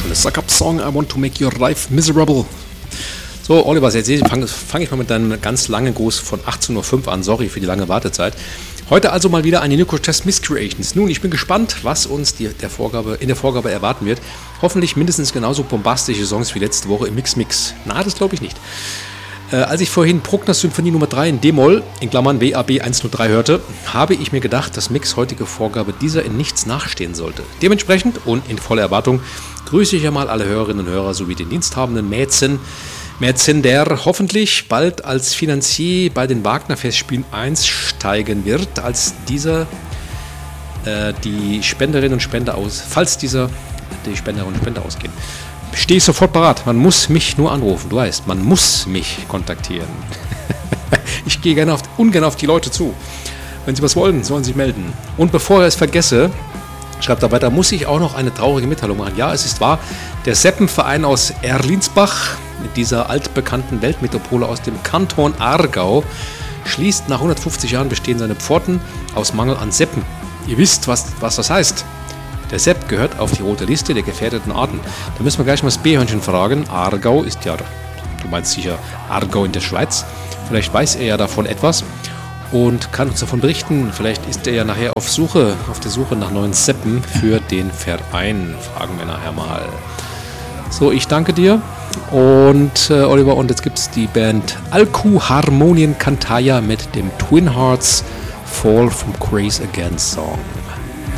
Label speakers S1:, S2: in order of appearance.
S1: Suck Up Song, I Want to Make Your Life Miserable. So, Oliver, jetzt fange ich mal mit deinem ganz langen Gruß von 18.05 Uhr an. Sorry für die lange Wartezeit. Heute also mal wieder eine Nico Test Miscreations. Nun, ich bin gespannt, was uns in der Vorgabe erwarten wird. Hoffentlich mindestens genauso bombastische Songs wie letzte Woche im Mix. Na, das glaube ich nicht. Als ich vorhin Bruckner Symphonie Nummer 3 in D-Moll, in Klammern WAB 103 hörte, habe ich mir gedacht, dass Mix heutige Vorgabe dieser in nichts nachstehen sollte. Dementsprechend und in voller Erwartung grüße ich ja mal alle Hörerinnen und Hörer sowie den diensthabenden Mäzen, der hoffentlich bald als Finanzier bei den Wagner-Festspielen einsteigen wird, als dieser die Spenderinnen und Spender falls dieser die Spenderinnen und Spender ausgehen. Stehe ich sofort parat. Man muss mich nur anrufen. Du weißt, man muss mich kontaktieren. Ich gehe ungern auf die Leute zu. Wenn sie was wollen, sollen sie sich melden. Und bevor ich es vergesse, schreibt er weiter, muss ich auch noch eine traurige Mitteilung machen. Ja, es ist wahr, der Seppenverein aus Erlinsbach, mit dieser altbekannten Weltmetropole aus dem Kanton Aargau, schließt nach 150 Jahren Bestehen seine Pforten aus Mangel an Seppen. Ihr wisst, was das heißt. Der Sepp gehört auf die rote Liste der gefährdeten Arten. Da müssen wir gleich mal das B-Hörnchen fragen. Aargau ist ja, du meinst sicher Aargau in der Schweiz. Vielleicht weiß er ja davon etwas und kann uns davon berichten. Vielleicht ist er ja nachher auf der Suche nach neuen Seppen für den Verein. Fragen wir nachher mal. So, ich danke dir und Oliver, und jetzt gibt es die Band Alku Harmonien Cantaya mit dem Twin Hearts Fall from Grace Again Song.